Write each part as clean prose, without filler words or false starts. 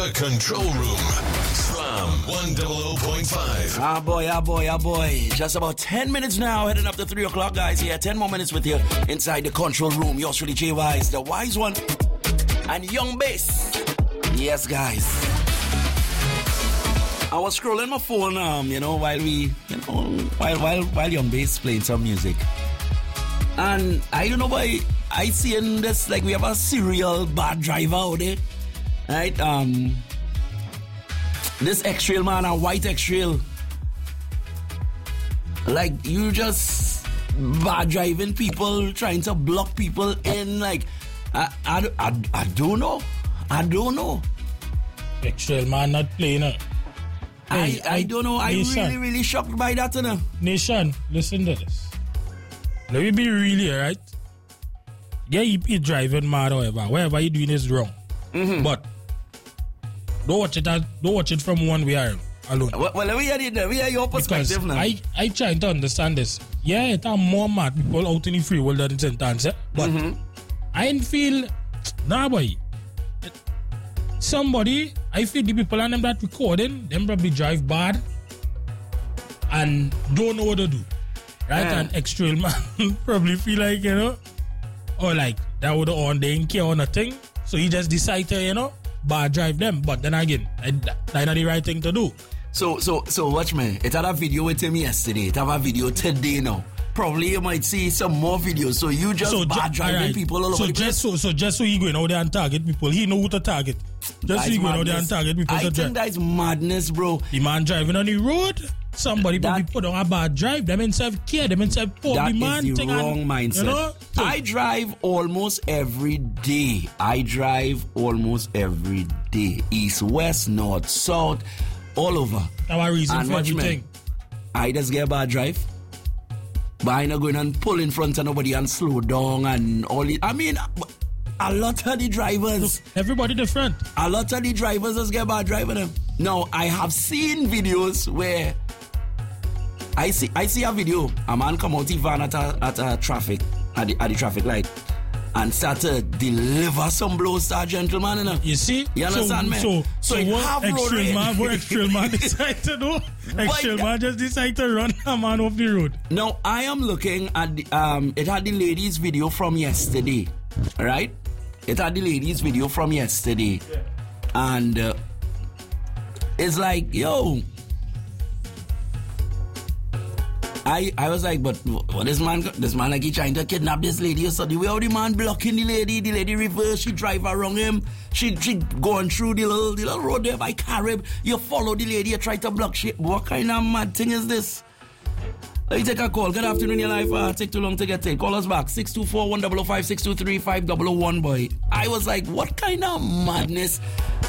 The Control Room. Slam 100.5. Ah boy. Just about 10 minutes now, heading up to 3 o'clock, guys. Yeah, 10 more minutes with you inside the Control Room. Yours truly, Jay Wise, the wise one, and Young Bass. Yes, guys. I was scrolling my phone, while Young Bass playing some music. And I don't know why I see in this, like, we have a serial bad driver out there. Right? This X-Trail man, a white X-Trail. Like, you just bad driving people, trying to block people in, like, I don't know. I don't know. X-Trail man not playing it. I don't know. I'm really shocked by that, you know. Nation, listen to this. Let me be real here, right? Yeah, you driving mad or whatever you're doing is wrong. Mm-hmm. But don't watch it from one way alone. Well, let me hear your perspective now. I trying to understand this. Yeah, it are more mad people out in the free world than St. Anne's, but I ain't feel boy. Somebody, I feel the people and them that recording, them probably drive bad and don't know what to do. Right? And X-Trail man probably feel like, or like that would on they ain't care on a thing. So he just decide to, bad drive them. But then again, that's not the right thing to do. So watch me. It had a video with him yesterday. It have a video today now. Probably you might see some more videos. So you just bad driving people all over the place. So just so he going out there and target people, he know who to target. Just so he going out there and target people. I think that's madness, bro. The man driving on the road. Somebody probably put on a bad drive. Them himself care. Them himself poor. That the man is the wrong mindset. So, I drive almost every day. East, west, north, south, all over. Our reason and for everything. I just get a bad drive. But I not going and pull in front of nobody and slow down and all it. I mean, a lot of the drivers. Everybody different. A lot of the drivers just get bad driving them. Now, I have seen videos where I see a video. A man come out the van at the traffic light and start to deliver some blows to a gentleman. You see? You understand, man? So what X-Trail man decide to do? X-Trail man just decide to run a man off the road. Now, I am looking at it had the lady's video from yesterday, right? It had the lady's video from yesterday. Yeah. And it's like, yo, I was like, but what this man like he trying to kidnap this lady. So the way how the man blocking the lady reverse, she drive around him, she going through the little road there by Carib. You follow the lady, you try to block shit. What kind of mad thing is this? Let me take a call. Good afternoon, your life. Take too long to get in. Call us back. 624-105, 623-511, boy. I was like, what kind of madness?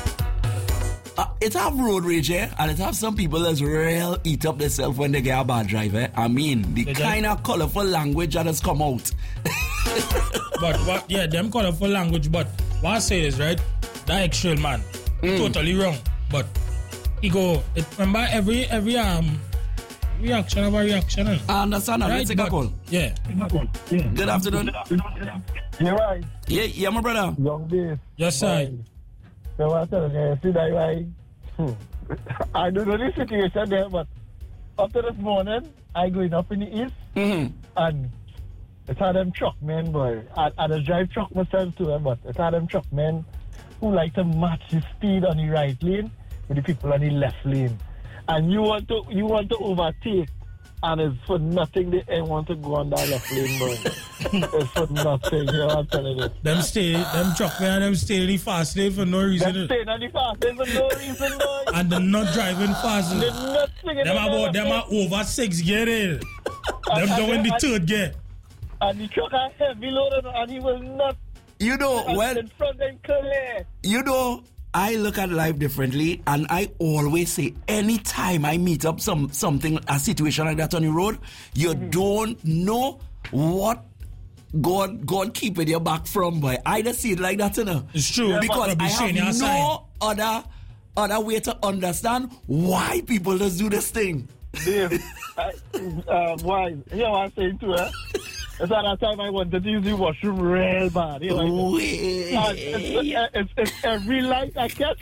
It have road rage, and it have some people that's real eat up themselves when they get a bad drive, I mean, the kind of colorful language that has come out. But them colorful language, but what I say is, right, that X-Trail man, totally wrong. But he go, remember every reaction of a reaction. I understand. Right, let's take a call. Yeah. Good afternoon. You're right. Yeah, my brother. Young Bass. Yes, sir. So I tell you, see that right? I don't know the situation there, but after this morning, I going up in the east, and it's had them truck men, boy. I just drive truck myself too, but it's had them truck men who like to match the speed on the right lane with the people on the left lane. And you want to overtake, and it's for nothing they want to go on that left lane, boy. It's for nothing, you know what I'm telling you. Them truck men and them stay in the fast lane for no reason. Them staying on the fast lane for no reason, boy. And they're not driving fast. They're not singing. Them are over 6 gear there. Them down in the 3rd gear. And the truck are heavy loaded, and he will not. You know, well, in front and clear. You know, I look at life differently, and I always say, anytime I meet up a situation like that on the road, you don't know what God keeping your back from, boy. I just see it like that, you know. It's true. Because I have no other way to understand why people just do this thing. Dave, why? You know what I'm saying too, eh? It's at that time I wanted to use the washroom real bad. You know, it's every light I catch.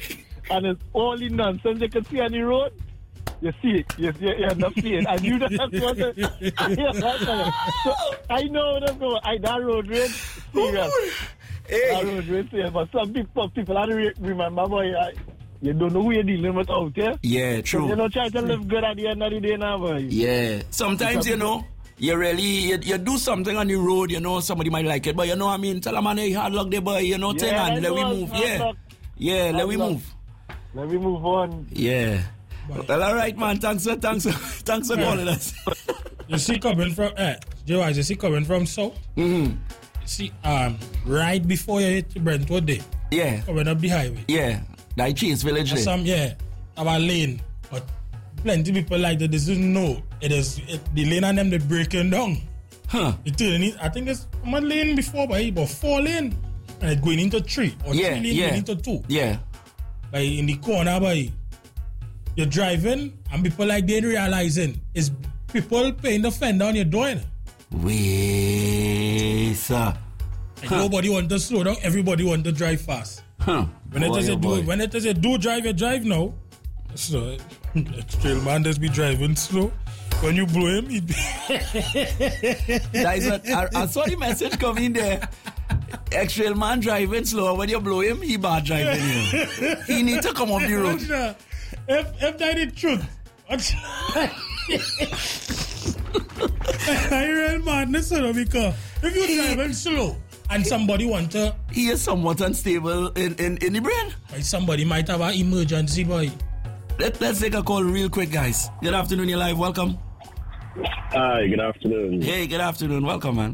and it's all the nonsense you can see on the road. You see it. You end up seeing it. And you don't have to. So I know what I'm going. That road rage, serious. That road rage, serious. But some people I remember, boy, you don't know who you're dealing with out there. Yeah, true. So you know, try to live good at the end of the day now, boy. Yeah. Sometimes, you know, you really, you do something on the road, you know, somebody might like it, but you know what I mean? Tell them, man, hey, hard luck there, boy, you know, thing, and let we move. Yeah. Yeah, let we move. Let me move on. Yeah. Well, all right, man. Thanks for calling us. You see coming from, J-Wise, you see coming from south? Mm-hmm. You see, right before you hit Brentwood there. Yeah. Coming up the highway. Yeah. That Chase Village there. Our lane. But plenty people like that, they didn't know. The lane and them, they're breaking down. Huh. I think it's one lane before, but 4 lane. And it's going into 3. Or 3 lane going into 2. Yeah. But in the corner, boy, you're driving and people like they ain't realizing it's people paying the fender on your door. Wait, sir. Like nobody want to slow down, everybody want to drive fast. Huh. When it is a do drive, you drive now. So trail man just be driving slow. When you blow him, he'd be I saw the message coming there. X-Trail man driving slow. When you blow him, he bad driving you. He need to come off the road. If that is truth, I real madness, because if you're driving slow and somebody want to, he is somewhat unstable in the brain. Like somebody might have an emergency, boy. Let's take a call real quick, guys. Good afternoon, you're live. Welcome. Hi, good afternoon. Hey, good afternoon. Welcome, man.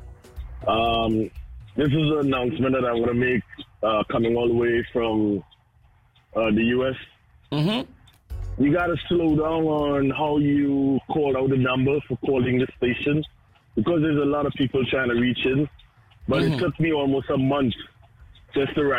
This is an announcement that I want to make coming all the way from the U.S. Mm-hmm. You got to slow down on how you call out the number for calling the station, because there's a lot of people trying to reach in. But it took me almost a month just to write